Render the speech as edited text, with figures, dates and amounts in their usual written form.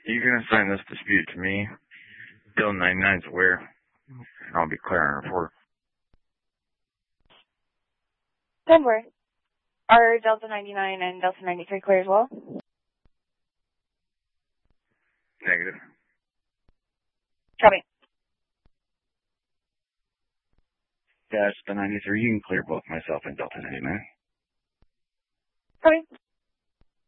You can assign this dispute to me. Delta 99's aware. I'll be clear on report. Don't worry. Are Delta 99 and Delta 93 clear as well? Negative. Copy. Delta 93, you can clear both myself and Delta 99.